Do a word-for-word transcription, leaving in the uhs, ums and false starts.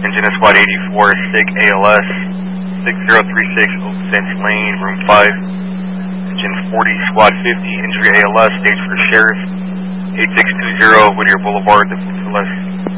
Engine is Squad eighty-four, SIG A L S, six zero three six, Oak Fence Lane, Room five. Engine forty, Squad fifty, Injury A L S, stage for Sheriff, eight six two zero, Whittier Boulevard, the Left.